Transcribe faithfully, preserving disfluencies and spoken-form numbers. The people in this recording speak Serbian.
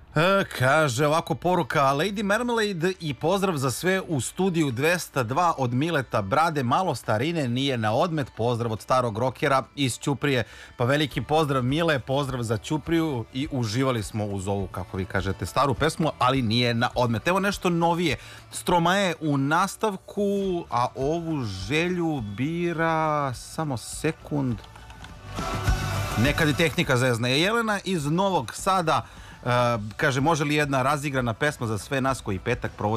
E, kaže ovako poruka Lady Marmalade i pozdrav za sve u studiju dvesta dva od Mileta Brade, malo starine nije na odmet, pozdrav od starog rokera iz Ćuprije. Pa veliki pozdrav Mile, pozdrav za Ćupriju i uživali smo uz ovu, kako vi kažete, staru pesmu, ali nije na odmet. Evo nešto novije, Stromae u nastavku, a ovu želju bira samo sekund. Nekad i tehnika zezna. Je Jelena iz Novog Sada. Uh, kaže, može li jedna razigrana pesma za sve nas koji petak provodimo